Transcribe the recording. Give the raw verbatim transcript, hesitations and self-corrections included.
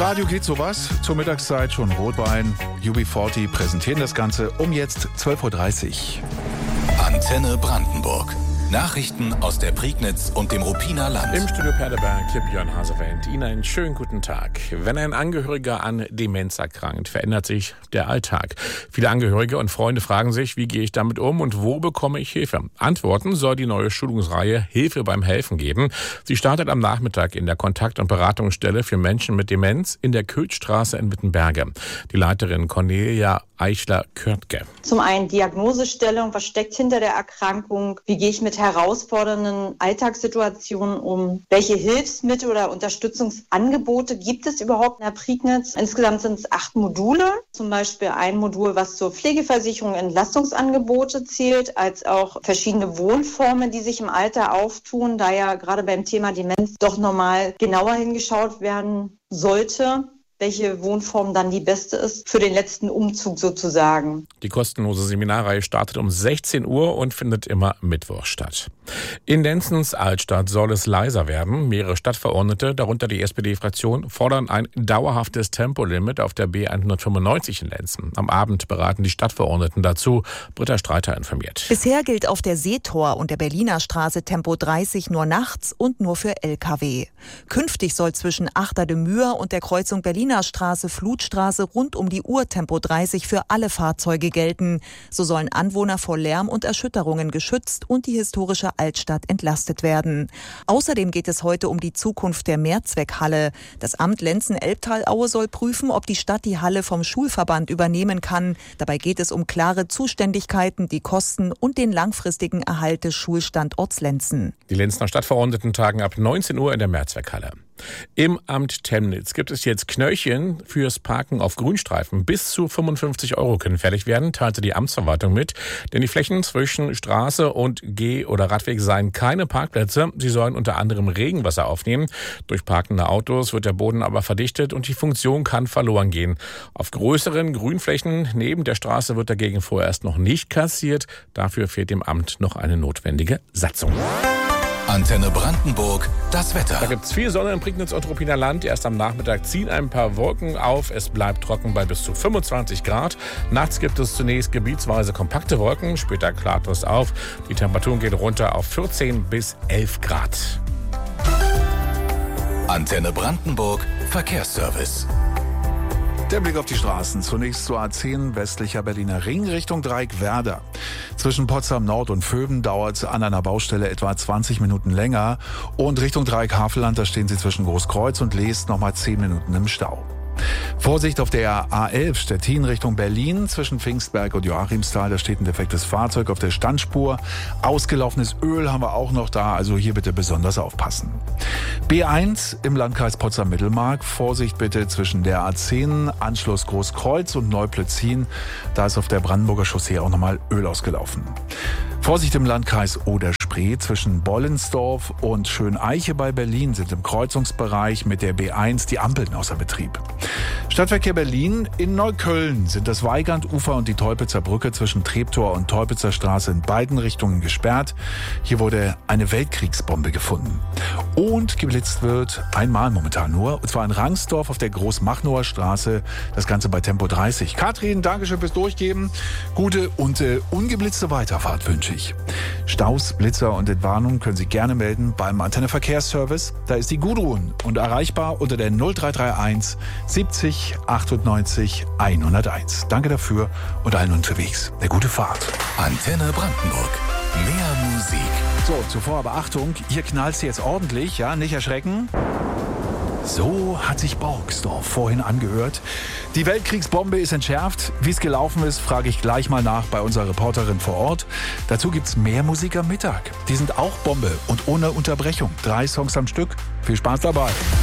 Radio geht sowas. Zur Mittagszeit schon Rotwein. U B vierzig präsentieren das Ganze um jetzt zwölf Uhr dreißig. Antenne Brandenburg. Nachrichten aus der Prignitz und dem Ruppiner Land. Im Studio Perleberg, Björn Hasewend. Ihnen einen schönen guten Tag. Wenn ein Angehöriger an Demenz erkrankt, verändert sich der Alltag. Viele Angehörige und Freunde fragen sich, wie gehe ich damit um und wo bekomme ich Hilfe? Antworten soll die neue Schulungsreihe Hilfe beim Helfen geben. Sie startet am Nachmittag in der Kontakt- und Beratungsstelle für Menschen mit Demenz in der Köthstraße in Wittenberge. Die Leiterin Cornelia Eichler-Körtke. Zum einen Diagnosestellung, was steckt hinter der Erkrankung? Wie gehe ich mit herausfordernden Alltagssituationen um? Welche Hilfsmittel oder Unterstützungsangebote gibt es überhaupt in der Prignitz? Insgesamt sind es acht Module, zum Beispiel ein Modul, was zur Pflegeversicherung Entlastungsangebote zählt, als auch verschiedene Wohnformen, die sich im Alter auftun, da ja gerade beim Thema Demenz doch nochmal genauer hingeschaut werden sollte, welche Wohnform dann die beste ist für den letzten Umzug sozusagen. Die kostenlose Seminarreihe startet um sechzehn Uhr und findet immer Mittwoch statt. In Lenzens Altstadt soll es leiser werden. Mehrere Stadtverordnete, darunter die S P D-Fraktion, fordern ein dauerhaftes Tempolimit auf der B hundertfünfundneunzig in Lenzen. Am Abend beraten die Stadtverordneten dazu. Britta Streiter informiert. Bisher gilt auf der Seetor und der Berliner Straße Tempo dreißig nur nachts und nur für L K W. Künftig soll zwischen Achter de Mühr und der Kreuzung Berliner Straße, Flutstraße rund um die Uhr Tempo dreißig für alle Fahrzeuge gelten. So sollen Anwohner vor Lärm und Erschütterungen geschützt und die historische Altstadt entlastet werden. Außerdem geht es heute um die Zukunft der Mehrzweckhalle. Das Amt Lenzen-Elbtalaue soll prüfen, ob die Stadt die Halle vom Schulverband übernehmen kann. Dabei geht es um klare Zuständigkeiten, die Kosten und den langfristigen Erhalt des Schulstandorts Lenzen. Die Lenzener Stadtverordneten tagen ab neunzehn Uhr in der Mehrzweckhalle. Im Amt Temnitz gibt es jetzt Knöllchen fürs Parken auf Grünstreifen. Bis zu fünfundfünfzig Euro können fällig werden, teilte die Amtsverwaltung mit. Denn die Flächen zwischen Straße und Geh- oder Radweg seien keine Parkplätze. Sie sollen unter anderem Regenwasser aufnehmen. Durch parkende Autos wird der Boden aber verdichtet und die Funktion kann verloren gehen. Auf größeren Grünflächen neben der Straße wird dagegen vorerst noch nicht kassiert. Dafür fehlt dem Amt noch eine notwendige Satzung. Antenne Brandenburg, das Wetter. Da gibt es viel Sonne im Prignitz und Ruppiner Land. Erst am Nachmittag ziehen ein paar Wolken auf. Es bleibt trocken bei bis zu fünfundzwanzig Grad. Nachts gibt es zunächst gebietsweise kompakte Wolken. Später klart es auf. Die Temperaturen gehen runter auf vierzehn bis elf Grad. Antenne Brandenburg, Verkehrsservice. Der Blick auf die Straßen. Zunächst zur A zehn westlicher Berliner Ring Richtung Dreieck Werder. Zwischen Potsdam Nord und Vöben dauert es an einer Baustelle etwa zwanzig Minuten länger. Und Richtung Dreieck Havelland, da stehen Sie zwischen Großkreuz und Leest nochmal zehn Minuten im Stau. Vorsicht auf der A elf Stettin Richtung Berlin. Zwischen Pfingstberg und Joachimsthal, da steht ein defektes Fahrzeug auf der Standspur. Ausgelaufenes Öl haben wir auch noch da, also hier bitte besonders aufpassen. B eins im Landkreis Potsdam-Mittelmark. Vorsicht bitte zwischen der A zehn, Anschluss Großkreuz und Neuplötzin. Da ist auf der Brandenburger Chaussee auch nochmal Öl ausgelaufen. Vorsicht im Landkreis Oder-Spree. Zwischen Bollensdorf und Schöneiche bei Berlin sind im Kreuzungsbereich mit der B eins die Ampeln außer Betrieb. Stadtverkehr Berlin. In Neukölln sind das Weigandufer und die Teupitzer Brücke zwischen Treptower und Teupitzer Straße in beiden Richtungen gesperrt. Hier wurde eine Weltkriegsbombe gefunden. Und geblitzt wird einmal momentan nur, und zwar in Rangsdorf auf der Großmachnower Straße. Das Ganze bei Tempo dreißig. Katrin, Dankeschön fürs Durchgeben. Gute und äh, ungeblitzte Weiterfahrt wünsche ich. Staus, Blitzer und Entwarnung können Sie gerne melden beim Antenne Verkehrsservice. Da ist die Gudrun und erreichbar unter der null drei drei eins siebzig achtundneunzig hunderteins. Danke dafür und allen unterwegs. Eine gute Fahrt. Antenne Brandenburg. Mehr Musik. So, zuvor aber Achtung, hier knallt es jetzt ordentlich, ja, nicht erschrecken. So hat sich Borgsdorf vorhin angehört. Die Weltkriegsbombe ist entschärft. Wie es gelaufen ist, frage ich gleich mal nach bei unserer Reporterin vor Ort. Dazu gibt's mehr Musik am Mittag. Die sind auch Bombe und ohne Unterbrechung. Drei Songs am Stück. Viel Spaß dabei.